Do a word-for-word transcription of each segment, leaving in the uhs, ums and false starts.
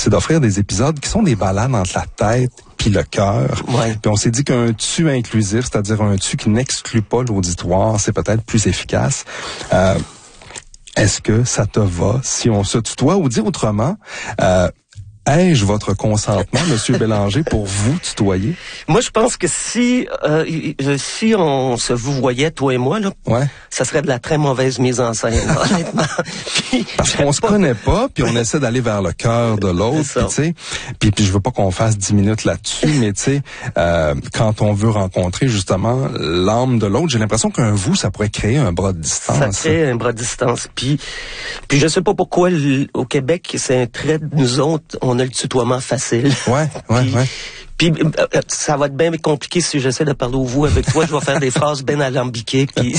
c'est d'offrir des épisodes qui sont des balades entre la tête puis le cœur. Ouais. Puis on s'est dit qu'un tu inclusif, c'est-à-dire un tu qui n'exclut pas l'auditoire, c'est peut-être plus efficace. Euh, est-ce que ça te va si on se tutoie, ou dit autrement, euh, ai-je votre consentement, Monsieur Bélanger, pour vous tutoyer? Moi, je pense que si euh, si on se vous voyait, toi et moi, là, ouais. ça serait de la très mauvaise mise en scène, honnêtement. Puis, parce qu'on se pas... connaît pas, puis on essaie d'aller vers le cœur de l'autre, puis tu sais, puis puis je veux pas qu'on fasse dix minutes là-dessus, mais tu sais, euh, quand on veut rencontrer justement l'âme de l'autre, j'ai l'impression qu'un vous, ça pourrait créer un bras de distance. Ça crée un bras de distance. Puis puis je sais pas pourquoi au Québec, c'est un trait de nous autres. On On a le tutoiement facile. Ouais, ouais, puis, ouais. Puis euh, ça va être bien compliqué si j'essaie de parler au vous avec toi. Je vais faire des phrases bien alambiquées, puis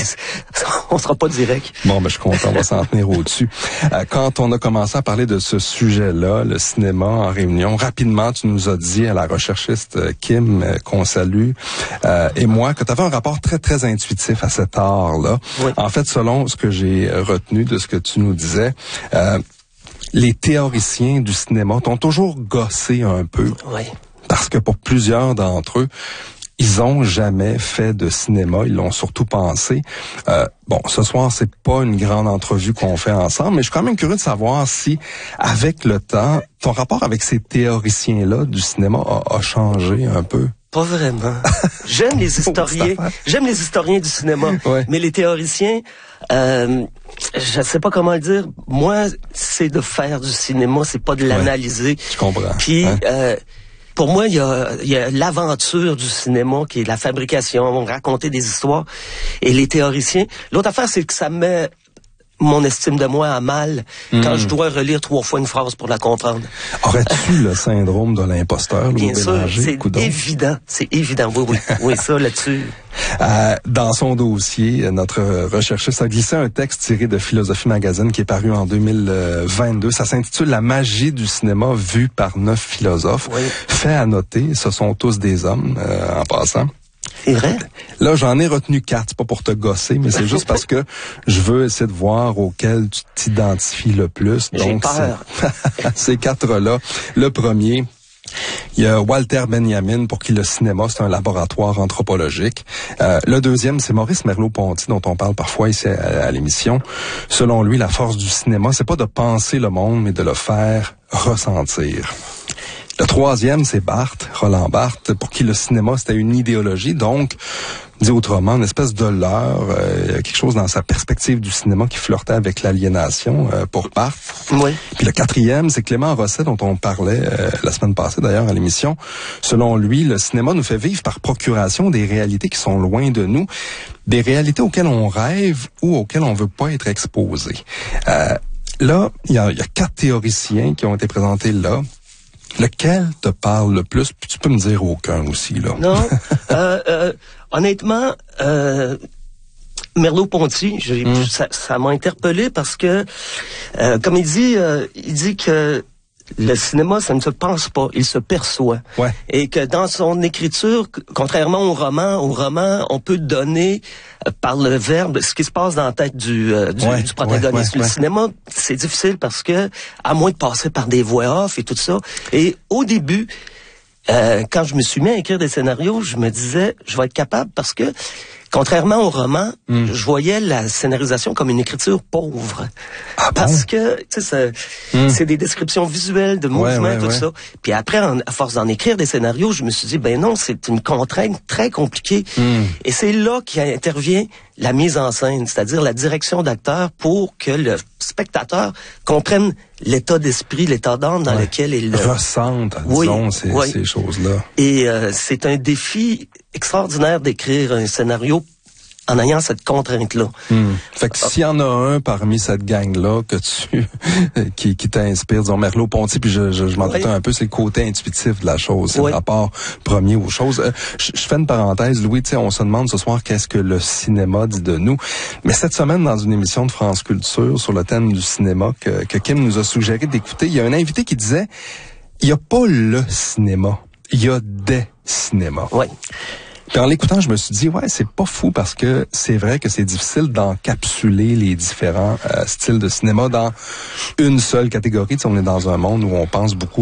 on sera pas direct. Bon, ben je suis content, on va s'en tenir au-dessus. Euh, quand on a commencé à parler de ce sujet-là, le cinéma en réunion, rapidement, tu nous as dit à la recherchiste Kim, euh, qu'on salue, euh, et moi, que tu avais un rapport très, très intuitif à cet art-là. Oui. En fait, selon ce que j'ai retenu de ce que tu nous disais, euh, les théoriciens du cinéma t'ont toujours gossé un peu. Oui. Parce que pour plusieurs d'entre eux, ils ont jamais fait de cinéma, ils l'ont surtout pensé. Euh, bon, ce soir, c'est pas une grande entrevue qu'on fait ensemble, mais je suis quand même curieux de savoir si, avec le temps, ton rapport avec ces théoriciens-là du cinéma a, a changé un peu. Pas vraiment. J'aime les historiens. J'aime les historiens du cinéma. Ouais. Mais les théoriciens, euh, je sais pas comment le dire. Moi, c'est de faire du cinéma, c'est pas de l'analyser. Ouais, je comprends. Puis, hein? euh, pour moi, il y a, il y a l'aventure du cinéma qui est la fabrication, raconter des histoires. Et les théoriciens, l'autre affaire, c'est que ça met mon estime de moi à mal mmh. quand je dois relire trois fois une phrase pour la comprendre. Aurais-tu le syndrome de l'imposteur, Louis Bien sûr, c'est Coudon? évident, c'est évident, oui, oui, oui, ça là-dessus. Euh, dans son dossier, notre recherchiste a glissé un texte tiré de Philosophie Magazine qui est paru en deux mille vingt-deux. Ça s'intitule « La magie du cinéma vue par neuf philosophes oui. ». Fait à noter, ce sont tous des hommes, euh, en passant. C'est vrai? Là, j'en ai retenu quatre. C'est pas pour te gosser, mais c'est juste parce que je veux essayer de voir auquel tu t'identifies le plus. J'ai Donc, peur. Ces quatre-là. Le premier, il y a Walter Benjamin, pour qui le cinéma, c'est un laboratoire anthropologique. Euh, le deuxième, c'est Maurice Merleau-Ponty, dont on parle parfois ici à, à l'émission. Selon lui, la force du cinéma, c'est pas de penser le monde, mais de le faire ressentir. Le troisième, c'est Barthes, Roland Barthes, pour qui le cinéma, c'était une idéologie, donc, dit autrement, une espèce de leurre, euh, quelque chose dans sa perspective du cinéma qui flirtait avec l'aliénation euh, pour Barthes. Oui. Puis le quatrième, c'est Clément Rosset, dont on parlait euh, la semaine passée d'ailleurs à l'émission. Selon lui, le cinéma nous fait vivre par procuration des réalités qui sont loin de nous, des réalités auxquelles on rêve ou auxquelles on veut pas être exposé. Euh, là, il y a, y a quatre théoriciens qui ont été présentés là. Lequel te parle le plus? Puis tu peux me dire aucun aussi, là. Non. euh, euh, honnêtement, euh, Merleau-Ponty, j'ai, mm. ça, ça m'a interpellé parce que, euh, comme il dit, euh, il dit que le cinéma, ça ne se pense pas, il se perçoit. Ouais. Et que dans son écriture, contrairement au roman, au roman, on peut donner euh, par le verbe ce qui se passe dans la tête du, euh, du, ouais, du protagoniste. Ouais, ouais, le ouais. cinéma, c'est difficile parce que, à moins de passer par des voix off et tout ça. Et au début, euh, quand je me suis mis à écrire des scénarios, je me disais, je vais être capable parce que, contrairement au roman, mm. je voyais la scénarisation comme une écriture pauvre. Ah parce bon? que, tu sais, c'est, mm. c'est des descriptions visuelles de mouvements, ouais, ouais, tout ouais. ça. Puis après, en, à force d'en écrire des scénarios, je me suis dit, ben non, c'est une contrainte très compliquée. Mm. Et c'est là qu'intervient la mise en scène, c'est-à-dire la direction d'acteur pour que le spectateur comprenne l'état d'esprit, l'état d'âme dans ouais. lequel il... ressente, oui, disons, ces, oui. ces choses-là. Et euh, c'est un défi extraordinaire d'écrire un scénario en ayant cette contrainte-là. Hum. Fait que s'il y en a un parmi cette gang-là que tu qui, qui t'inspire, disons Merleau-Ponty, puis je, je, je m'en oui. doutais un peu, c'est le côté intuitif de la chose, c'est oui. le rapport premier aux choses. Euh, je, je fais une parenthèse, Louis, tu sais, on se demande ce soir qu'est-ce que le cinéma dit de nous. Mais cette semaine, dans une émission de France Culture sur le thème du cinéma que, que Kim nous a suggéré d'écouter, il y a un invité qui disait, il y a pas le cinéma, il y a des cinémas. Oui. Puis en l'écoutant, je me suis dit, ouais, c'est pas fou parce que c'est vrai que c'est difficile d'encapsuler les différents euh, styles de cinéma dans une seule catégorie. Tu sais, on est dans un monde où on pense beaucoup